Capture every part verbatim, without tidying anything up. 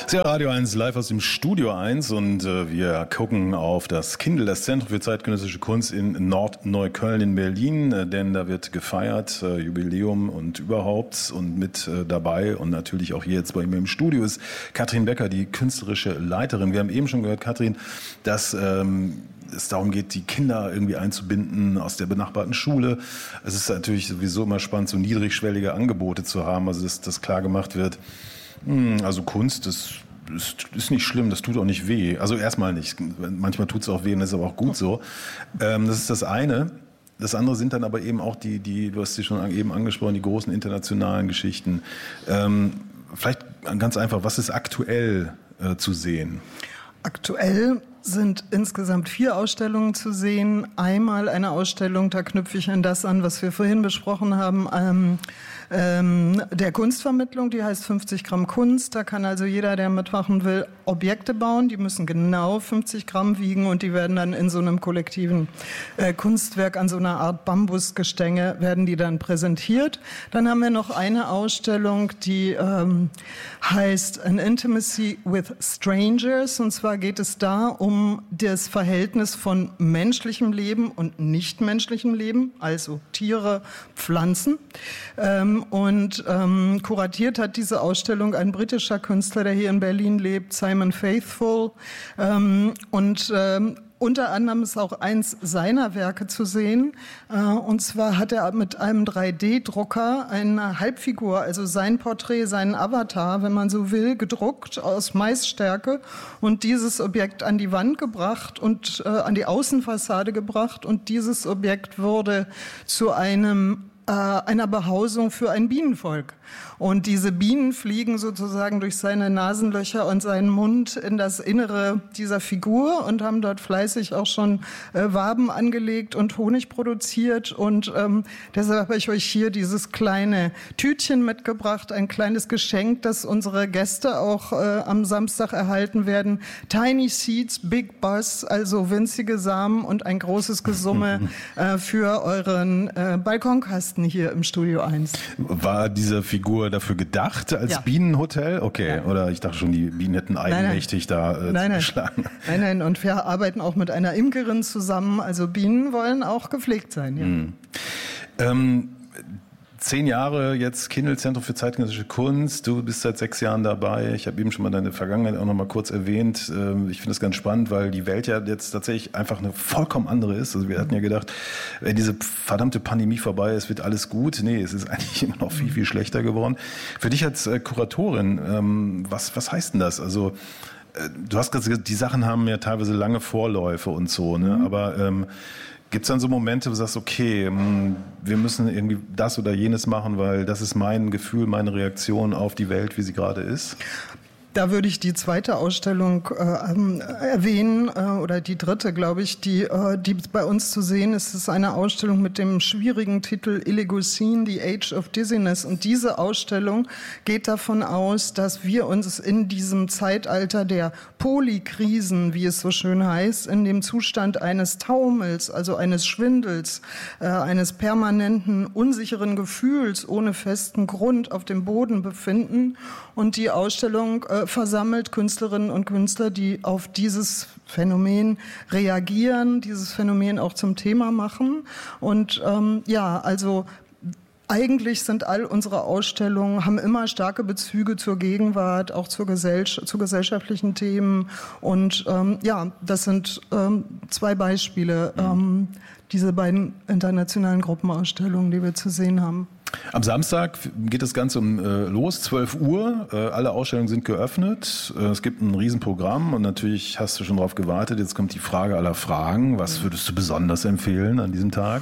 Ja, Radio eins live aus dem Studio eins und äh, wir gucken auf das Kindl, das Zentrum für zeitgenössische Kunst in Nordneukölln in Berlin, äh, denn da wird gefeiert, äh, Jubiläum und überhaupt und mit äh, dabei und natürlich auch hier jetzt bei mir im Studio ist Katrin Becker, die künstlerische Leiterin. Wir haben eben schon gehört, Katrin, dass ähm, es darum geht, die Kinder irgendwie einzubinden aus der benachbarten Schule. Es ist natürlich sowieso immer spannend, so niedrigschwellige Angebote zu haben, also dass, dass klar gemacht wird, also Kunst, das ist, ist nicht schlimm, das tut auch nicht weh. Also erstmal nicht. Manchmal tut es auch weh und das ist aber auch gut so. Ähm, das ist das eine. Das andere sind dann aber eben auch die, die du hast sie schon eben angesprochen, die großen internationalen Geschichten. Ähm, vielleicht ganz einfach, was ist aktuell äh, zu sehen? Aktuell sind insgesamt vier Ausstellungen zu sehen. Einmal eine Ausstellung, da knüpfe ich an das an, was wir vorhin besprochen haben, ähm, ähm, der Kunstvermittlung, die heißt fünfzig Gramm Kunst. Da kann also jeder, der mitmachen will, Objekte bauen. Die müssen genau fünfzig Gramm wiegen und die werden dann in so einem kollektiven äh, Kunstwerk an so einer Art Bambusgestänge, werden die dann präsentiert. Dann haben wir noch eine Ausstellung, die ähm, heißt An Intimacy with Strangers. Und zwar geht es da um das Verhältnis von menschlichem Leben und nichtmenschlichem Leben, also Tiere, Pflanzen. Ähm, und ähm, kuratiert hat diese Ausstellung ein britischer Künstler, der hier in Berlin lebt, Simon Faithfull. Ähm, und ähm, Unter anderem ist auch eins seiner Werke zu sehen. Und zwar hat er mit einem drei D Drucker eine Halbfigur, also sein Porträt, seinen Avatar, wenn man so will, gedruckt aus Maisstärke und dieses Objekt an die Wand gebracht und äh, an die Außenfassade gebracht. Und dieses Objekt wurde zu einem äh, einer Behausung für ein Bienenvolk. Und diese Bienen fliegen sozusagen durch seine Nasenlöcher und seinen Mund in das Innere dieser Figur und haben dort fleißig auch schon äh, Waben angelegt und Honig produziert. Und ähm, deshalb habe ich euch hier dieses kleine Tütchen mitgebracht, ein kleines Geschenk, das unsere Gäste auch äh, am Samstag erhalten werden. Tiny Seeds, Big Buzz, also winzige Samen und ein großes Gesumme äh, für euren äh, Balkonkasten hier im Studio eins. War diese Figur dafür gedacht als ja. Bienenhotel? Okay, ja. Oder ich dachte schon, die Bienen hätten eigenmächtig nein, nein. da äh, nein, zugeschlagen. Nein. nein, nein, und wir arbeiten auch mit einer Imkerin zusammen, also Bienen wollen auch gepflegt sein. Ja. Hm. Ähm, Zehn Jahre jetzt Kindl, Zentrum für zeitgenössische Kunst. Du bist seit sechs Jahren dabei. Ich habe eben schon mal deine Vergangenheit auch noch mal kurz erwähnt. Ich finde das ganz spannend, weil die Welt ja jetzt tatsächlich einfach eine vollkommen andere ist. Also wir hatten ja gedacht, wenn diese verdammte Pandemie vorbei ist, wird alles gut. Nee, es ist eigentlich immer noch viel, viel schlechter geworden. Für dich als Kuratorin, was, was heißt denn das? Also du hast gesagt, die Sachen haben ja teilweise lange Vorläufe und so, ne? Mhm. Aber ähm, gibt es dann so Momente, wo du sagst, okay, wir müssen irgendwie das oder jenes machen, weil das ist mein Gefühl, meine Reaktion auf die Welt, wie sie gerade ist? Da würde ich die zweite Ausstellung äh, erwähnen, äh, oder die dritte, glaube ich, die, äh, die bei uns zu sehen ist. Es ist eine Ausstellung mit dem schwierigen Titel Oligocene, The Age of Dizziness. Und diese Ausstellung geht davon aus, dass wir uns in diesem Zeitalter der Polykrisen, wie es so schön heißt, in dem Zustand eines Taumels, also eines Schwindels, äh, eines permanenten, unsicheren Gefühls ohne festen Grund auf dem Boden befinden. Und die Ausstellung äh, versammelt Künstlerinnen und Künstler, die auf dieses Phänomen reagieren, dieses Phänomen auch zum Thema machen. Und ähm, ja, also eigentlich sind all unsere Ausstellungen, haben immer starke Bezüge zur Gegenwart, auch zur Gesell- zu gesellschaftlichen Themen. Und ähm, ja, das sind ähm, zwei Beispiele, ähm, diese beiden internationalen Gruppenausstellungen, die wir zu sehen haben. Am Samstag geht das Ganze um, äh, los, zwölf Uhr. Äh, alle Ausstellungen sind geöffnet. Äh, es gibt ein Riesenprogramm und natürlich hast du schon darauf gewartet. Jetzt kommt die Frage aller Fragen. Was würdest du besonders empfehlen an diesem Tag?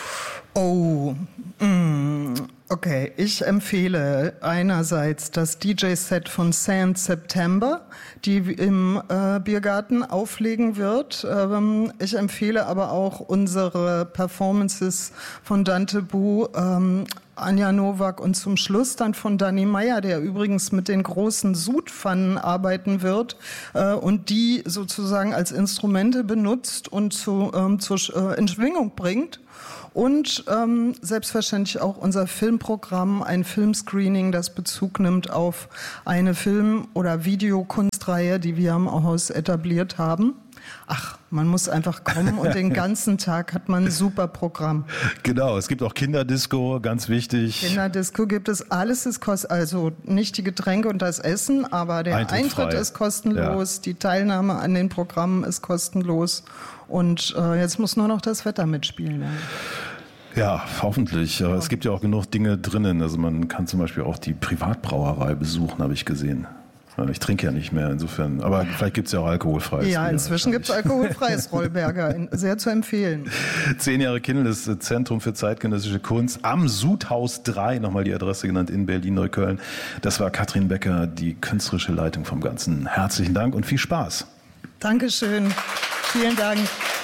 Oh, mm, okay. Ich empfehle einerseits das D J-Set von Sand September, die im äh, Biergarten auflegen wird. Ähm, ich empfehle aber auch unsere Performances von Dante Bu, ähm, Anja Nowak und zum Schluss dann von Danny Meyer, der übrigens mit den großen Sudpfannen arbeiten wird äh, und die sozusagen als Instrumente benutzt und zu, ähm, zur, äh, in Schwingung bringt. Und ähm, selbstverständlich auch unser Filmprogramm, ein Filmscreening, das Bezug nimmt auf eine Film- oder Videokunstreihe, die wir am Haus etabliert haben. Ach, man muss einfach kommen und den ganzen Tag hat man ein super Programm. Genau, es gibt auch Kinderdisco, ganz wichtig. Kinderdisco gibt es, alles ist kostenlos, also nicht die Getränke und das Essen, aber der Eintritt Eintritt frei. ist kostenlos, Ja. Die Teilnahme an den Programmen ist kostenlos und äh, jetzt muss nur noch das Wetter mitspielen. Ja. Ja, hoffentlich. Ja. Es gibt ja auch genug Dinge drinnen. Also man kann zum Beispiel auch die Privatbrauerei besuchen, habe ich gesehen. Ich trinke ja nicht mehr, insofern. Aber vielleicht gibt es ja auch alkoholfreies. Ja, inzwischen gibt es alkoholfreies Rollberger. Sehr zu empfehlen. Zehn Jahre Kindl, das Zentrum für zeitgenössische Kunst am Sudhaus drei, nochmal die Adresse genannt, in Berlin-Neukölln. Das war Katrin Becker, die künstlerische Leitung vom Ganzen. Herzlichen Dank und viel Spaß. Dankeschön. Vielen Dank.